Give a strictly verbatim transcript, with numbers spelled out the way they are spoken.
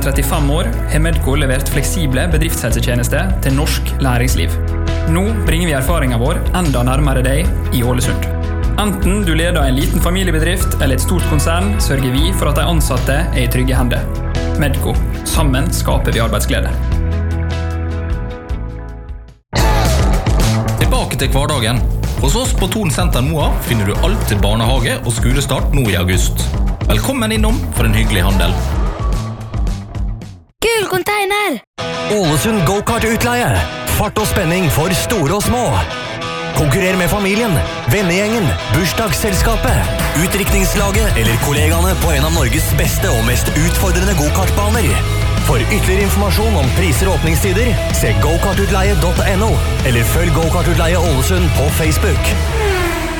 over trettifem år har Medco levert fleksible bedriftshelsetjenester til norsk næringsliv. Nå bringer vi erfaringen vår enda nærmere deg i Ålesund. Enten du leder en liten familiebedrift eller et stort konsern, sørger vi for at de ansatte er i trygge hender. Medco. Sammen skaper vi arbeidsglede. Tilbake til hverdagen. Hos oss på Thon Senter Moa finner du alt til barnehage og skolestart nå i august. Velkommen innom for en hyggelig handel. Gul container! Ålesund Go-Kart-utleie. Fart og spenning for store og små. Konkurrer med familien, vennegjengen, bursdagsselskapet, utdrikningslaget eller kollegaene på en av Norges beste og mest utfordrende go-kartbaner. For ytterligere informasjon om priser og åpningstider, se go kartutleie punktum no eller følg Go-Kart-utleie Ålesund på Facebook.